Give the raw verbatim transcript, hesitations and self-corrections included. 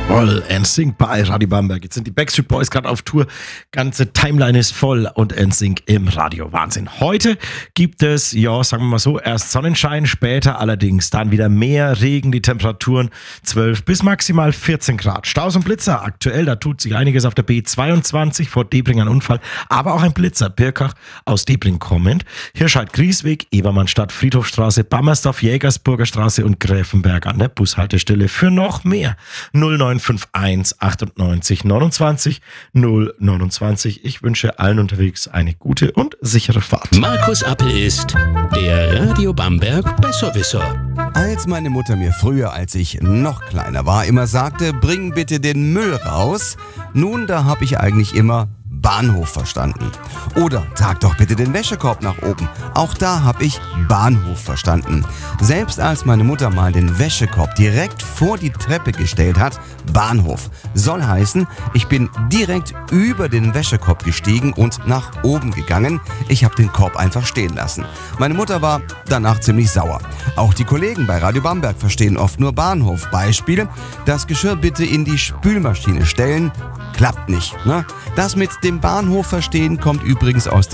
Voll N Sync bei Radio Bamberg. Jetzt sind die Backstreet Boys gerade auf Tour. Ganze Timeline ist voll und N Sync im Radio. Wahnsinn. Heute gibt es, ja, sagen wir mal so, erst Sonnenschein, später allerdings dann wieder mehr Regen. Die Temperaturen zwölf bis maximal vierzehn Grad. Staus und Blitzer aktuell, da tut sich einiges auf der B zweiundzwanzig vor Debring ein Unfall. Aber auch ein Blitzer, Birkach aus Debring kommend. Hirscheid-Griesweg, Ebermannstadt, Friedhofstraße, Bammersdorf, Jägersburger Straße und Gräfenberg an der Bushaltestelle. Für noch mehr null neun fünf eins achtundneunzig neunundzwanzig null neunundzwanzig. Ich wünsche allen unterwegs eine gute und sichere Fahrt. Markus Appel ist der Radio Bamberg Besserwisser. Als meine Mutter mir früher, als ich noch kleiner war, immer sagte, bring bitte den Müll raus, nun, da habe ich eigentlich immer Bahnhof verstanden. Oder trag doch bitte den Wäschekorb nach oben. Auch da habe ich Bahnhof verstanden. Selbst als meine Mutter mal den Wäschekorb direkt vor die Treppe gestellt hat, Bahnhof. Soll heißen, ich bin direkt über den Wäschekorb gestiegen und nach oben gegangen. Ich habe den Korb einfach stehen lassen. Meine Mutter war danach ziemlich sauer. Auch die Kollegen bei Radio Bamberg verstehen oft nur Bahnhof. Beispiel, das Geschirr bitte in die Spülmaschine stellen. Klappt nicht, ne? Das mit dem Bahnhof verstehen kommt übrigens aus